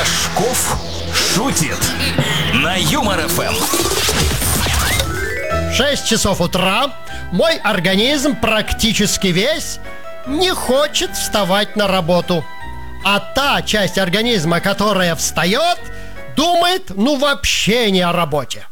Рожков шутит на Юмор ФМ. 6 часов утра. Мой организм практически весь не хочет вставать на работу. А та часть организма, которая встает, думает вообще не о работе.